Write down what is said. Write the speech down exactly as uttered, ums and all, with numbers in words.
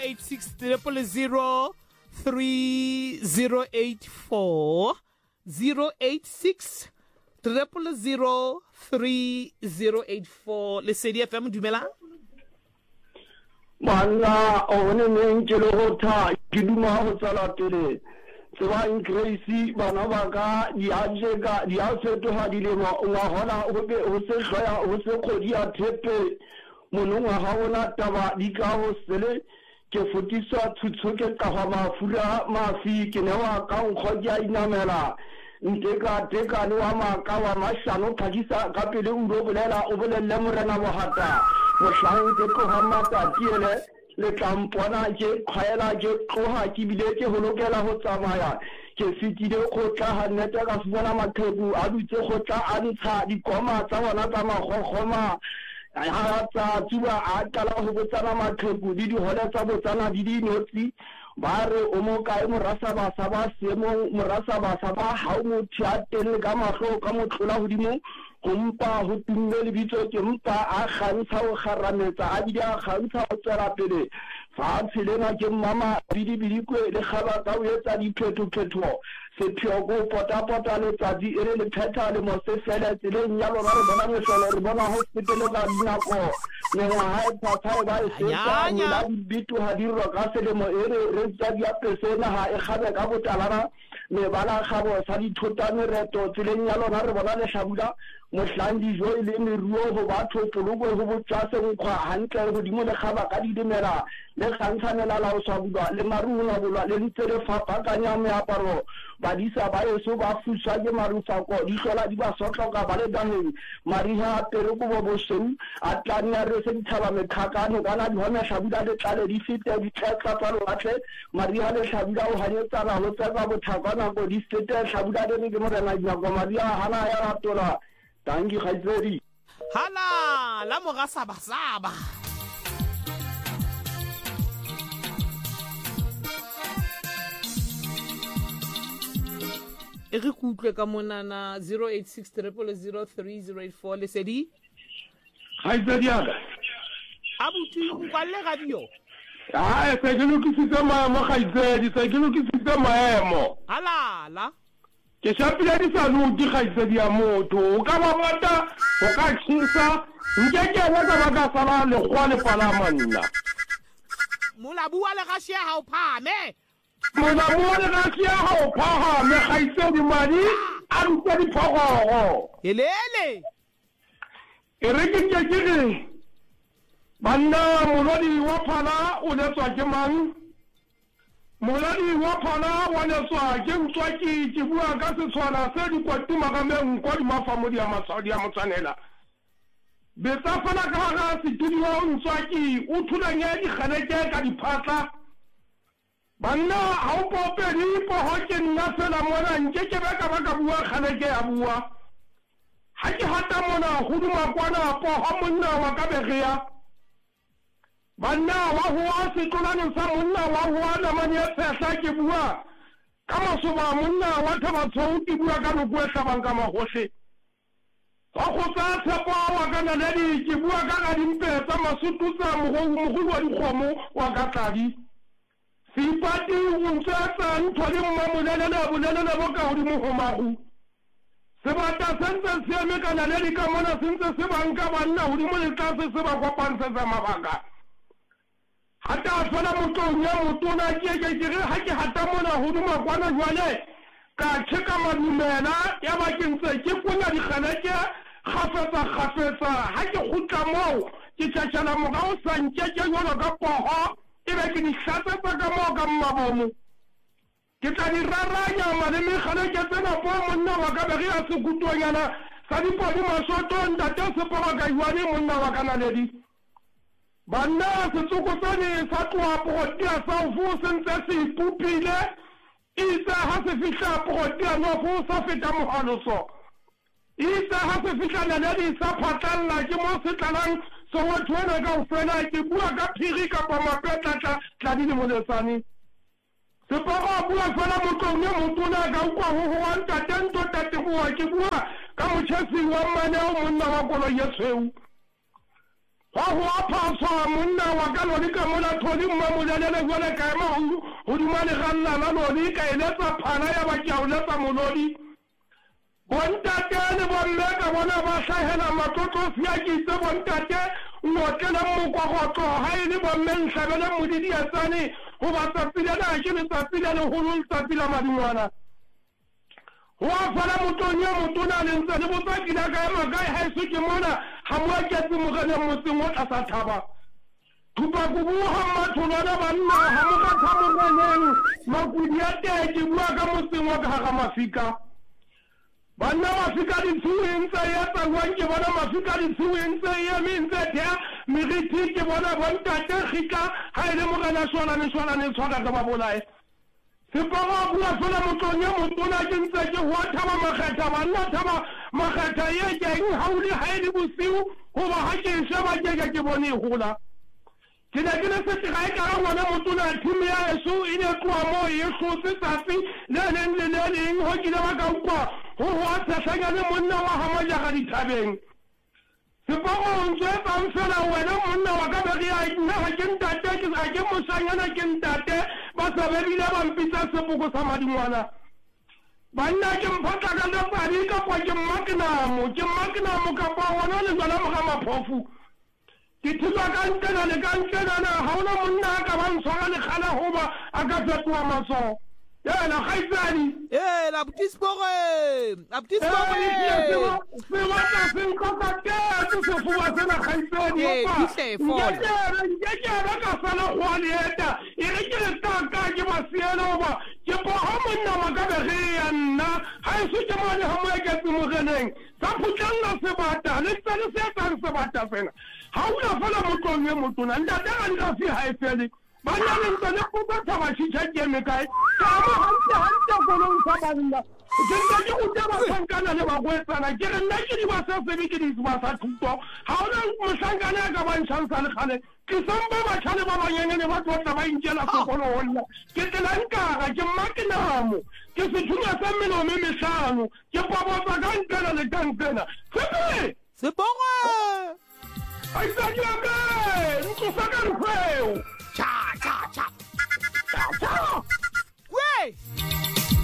eight six zero zero three zero eight four zero eight six zero zero three zero eight four. Lesedi F M, dumela Bana o ne ne ke lo tha ke duma ho tsala tele tsewa increase bana ba ka di ajega di aseto ha di le mo wa hona o be o se khoya o se khodi a thepe monongwa ha ona taba di ka ho sele ke futisa tsutsoke ka ha mafura mafi ke ne wa ka nkhoja inamela nteka teka ni wa maka wa mashano phajisa ka pele o ro bolela o bolelle morena bo hata mo hlahetse ko ha mata tiele le tlampona ke khwaela ke tloha ke bile ke holokela ho tsamaya ke fitile go tla ha neta ka fumana maqheku a dutse go tla a ntsha dikoma tsa bona tsa magogoma ha tsa tsuba a tala ho botsana maqheku di di hole tsa botsana di di notsi ba re o mo kae morasa ba sa ba semo morasa ba sa ba ha o mo thiatele ka mahlo ka motlola hodimo kumpa ho tumme le bitso ke mpa a kgantsha o kharametsa a di a kgantsha o tsara pele fa tselena ke mama bidi bidi kwe le khaba ka o etsa diphetho phetho se phego pota pota le tsadi ere le pheta le mo se fela tsele nyalo ba re bona mesolo re bona hospital ka dinako ne ha e pha ba e se ka ni la bitu ha di ro ka se le mo ere re tsa di apesena ha e khabe ka botalana me bala khabo sa di thotane reto tsele nyalo na re bona le shabula mohlandi jo ile ne ruo go batho tologo go botsase nkwa hantle go dimo le khaba ka didimela le khantsanela la o swabula le maruna bolwa le ntsele fapa ka nya meaparo badisa ba eso ba fusa ke marufa ko di hlola di ba sotlo ka ba le daneng mariha pere go bo bosheu atlanya re se ditshaba mekhakano kana di hona shabula le tlale di fite di tletsa tsa loatle mariha le shabula o hanyetsa ba ho tsaka bothakana go di fite shabula le ke morena di go maria hana ya ratola tangi khaizeri hala la mogasa basaba e re kutlwe ka monana zero eight six zero zero three zero eight four. Lesedi khaizeri aga abuti o kwalle radio ah se ke lokisitse maemo khaizeri se ke lokisitse maemo hala la ke shapile di sa no di khaizeri ya motho o ka ba bata o ka tshisa nkeke wa ka ba ka sala le khwale pala manna mola bua le ga shia ha o phame mola bua le ga shia ha o phame khaizeri mari a ntse di phogogo elele e re ke ke ke banna molodi wa phala o le tswa ke mang moladi wa phana wa le tswa ke ntwa ke ke bua ka se tshwana se di kwatuma ka meng kwa di mafamodi ya matsaudi ya motsanela be tsa fana ka ga studio ntwa ke o thulanya di khaneke ka di phatla banna ha o pope di po ho ke nna fela mona nke ke ba ka ba ka bua khaneke ya bua ha ke hata mona go duma kwana po ha monna wa ka begia banna wa huwa se tolane sa monna wa huwa na manya tsasa ke bua ka mosoba monna wa thaba tsouti bua ka no bua sa banka magoshe wa go tsa tshepo wa kana le di ke bua ka ga dimpe tsa masutu tsa mogo mogo wa dikgomo wa ka tladi sipati o ntsa ntho le mmamolele le bolele le boka o di mogomagu sebata sentse se me kana le di ka mona sentse se banka banna o di mo le tlase se ba kopantsha tsa mabaka hata fela motong ya motona ke ke ke ha ke hata mona ho duma kwana jwale ka tsheka madumela ya ba ke ntse ke kunya di khaneke khafetsa khafetsa ha ke khutla mo ke tshachana mo ga o santse ke yona ka poho e be ke di hlatsa ka mo ka mmabomo ke tla di raranya ma le me khaneke tsena po monna wa ka be ga se kutwanyana sa di po di masoto ntate se po ga ywane monna wa kana le di banna se tsokotsane sa tloa protea sa fu sentse se ipupile isa ha se fihla protea no fu sa feta mohaloso isa ha se fihla le di sa phatlalla ke mo se tlalang so wa tswana ka o fela ke bua ka phiri ka pa mapetla tla tla di mo lesani se pa ba bua fela motho ne motho na ka kwa ho ho wa ntatento tate bua ke bua ka mo chesi wa mane o monna wa kolo yeseu wa go aphatswa monna wa ka lone ka mola thodi mma molelele jwale ka ema go dumane ga nna la lone ka eletsa phana ya ba ke a uletsa molodi bontate le bomme ka bona ba hlahela matlotlo sia ke itse bontate ngotlela mokwa go tloga e le bomme ntlhabele modidi ya tsane go ba tsapilana ke le tsapilane go lo tsapila madingwana wa fala motoni ya motona le ntse le botsakila ka ema ka ha isu ke mona ha mo ke tsimogele motseng o tla sa thaba thupa go buha matholwana banna ha mo ka thamoganeng makudi ya teke bua ka motseng wa ka ga mafika banna mafika di tsuweng tse ya tsangwang ke bona mafika di tsuweng tse ya mintse thea meriti ke bona bontate khika ha ile mogana swala ne swala ne tshwara ka ba bolae separa bua fela motlonya motona ke ntse ke ho thaba makgetha banna thaba makgetha ye ke eng hauli ha ile bosiu go ba ha ke sheba ke ke bone hola ke ne ke ne se ga e ka ngwana motona thimi ya eso ine tloa mo ye khotse tsatsi le le le le le ho ke ba ka kwa ho ho tsashanya le monna wa ha ma ja ga dithabeng separa ntse ba mfela wena monna wa ka be ya nna ha ke ntate ke ga ke mosanyana ke ntate ba sa be bile ba mpitsa sepoko sa madingwana banna ke mphatla ka le padi ka kwa ke maknamo ke maknamo ka ba wona le tsala mo ga maphofu ke thusa ka ntena le ka ntena na ha ona monna ka ba ntshwara le khala hoba a ka fetwa maso ya la khaisani eh la petite spore la petite spore se va ta sin coca que tu se fua se la khaisani eh dise fo ya ya ya ka sala khwaleta e re ke ta ka ke ba sielo ba ke bo ha monna wa ka be re yana ha se ke mane ha mo ke tsumogeneng sa phutlanga se bata le tsale se tsang se bata fela ha o la fela motlong ye motona nda ta ga nka fi ha e fele bana le tsale go ba tsa ba tshitsa ke me kae ka mo ha ntse ha ntse go lo sa banna ke nka ke go tsa ba sankana le ba go etsana ke re nna ke di ba sa se ke di ba sa thuto ha ona mosankana ka ba ntshantsa le khale ke samba ba tshale ba banyane le ba tla ba intjela go go olla ke tla nka ga ke maknamo ke se thunya sa mmelo me mehlano ke pabotsa ka ntena le ka ntena sepe sepongwe ai sa ke ame ntse sa ka re feo